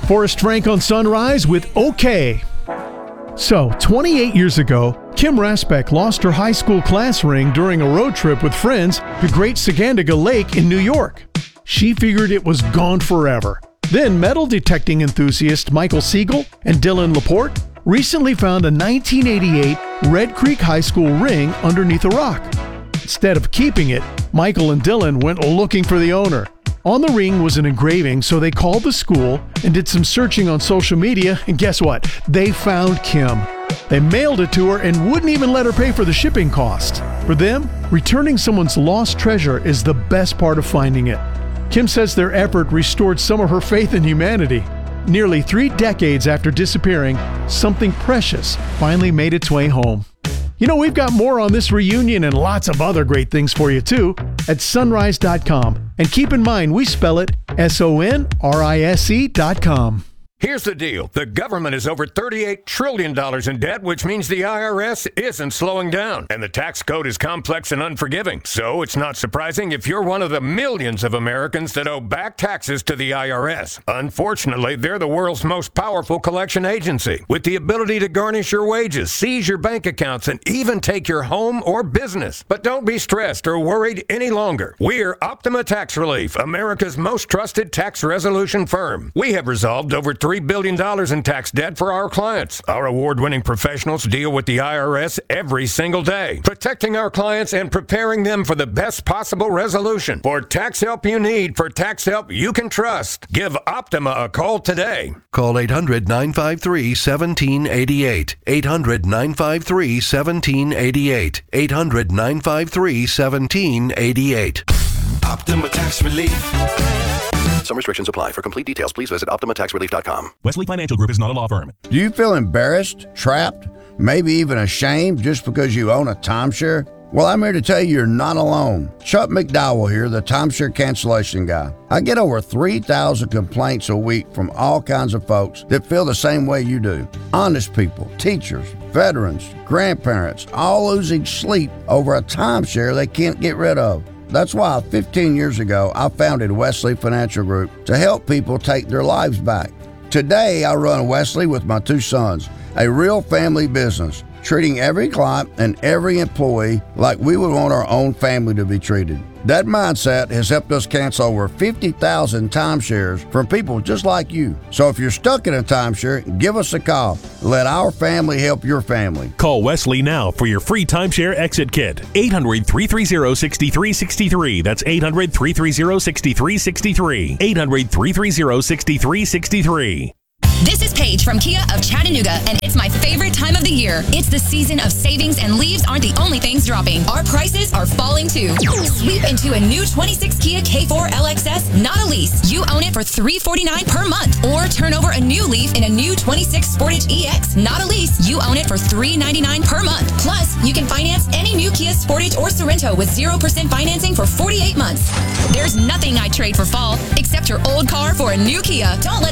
Forrest Frank on Sunrise with OK. So, 28 years ago, Kim Rasbeck lost her high school class ring during a road trip with friends to Great Sagandaga Lake in New York. She figured it was gone forever. Then metal detecting enthusiast Michael Siegel and Dylan Laporte recently found a 1988 Red Creek High School ring underneath a rock. Instead of keeping it, Michael and Dylan went looking for the owner. On the ring was an engraving, so they called the school and did some searching on social media, and guess what? They found Kim. They mailed it to her and wouldn't even let her pay for the shipping cost. For them, returning someone's lost treasure is the best part of finding it. Kim says their effort restored some of her faith in humanity. Nearly 3 decades after disappearing, something precious finally made its way home. You know, we've got more on this reunion and lots of other great things for you too at sunrise.com. And keep in mind, we spell it SONRISE.com. Here's the deal. The government is over $38 trillion in debt, which means the IRS isn't slowing down. And the tax code is complex and unforgiving. So it's not surprising if you're one of the millions of Americans that owe back taxes to the IRS. Unfortunately, they're the world's most powerful collection agency, with the ability to garnish your wages, seize your bank accounts, and even take your home or business. But don't be stressed or worried any longer. We're Optima Tax Relief, America's most trusted tax resolution firm. We have resolved over $3 billion in tax debt for our clients. Our award-winning professionals deal with the IRS every single day, protecting our clients and preparing them for the best possible resolution. For tax help you need, for tax help you can trust, give Optima a call today. Call 800-953-1788. 800-953-1788. 800-953-1788. Optima Tax Relief. Some restrictions apply. For complete details, please visit OptimaTaxRelief.com. Wesley Financial Group is not a law firm. Do you feel embarrassed, trapped, maybe even ashamed just because you own a timeshare? Well, I'm here to tell you you're not alone. Chuck McDowell here, the timeshare cancellation guy. I get over 3,000 complaints a week from all kinds of folks that feel the same way you do. Honest people, teachers, veterans, grandparents, all losing sleep over a timeshare they can't get rid of. That's why 15 years ago, I founded Wesley Financial Group to help people take their lives back. Today, I run Wesley with my 2 sons, a real family business, treating every client and every employee like we would want our own family to be treated. That mindset has helped us cancel over 50,000 timeshares from people just like you. So if you're stuck in a timeshare, give us a call. Let our family help your family. Call Wesley now for your free timeshare exit kit. 800-330-6363. That's 800-330-6363. 800-330-6363. This is Paige from Kia of Chattanooga, and it's my favorite time of the year. It's the season of savings, and leaves aren't the only things dropping. Our prices are falling too. Sweep into a new 26 Kia K4 LXS, not a lease. You own it for $349 per month. Or turn over a new leaf in a new 26 Sportage EX, not a lease. You own it for $399 per month. Plus, you can finance any new Kia Sportage or Sorento with 0% financing for 48 months. There's nothing I'd trade for fall, except your old car for a new Kia. Don't let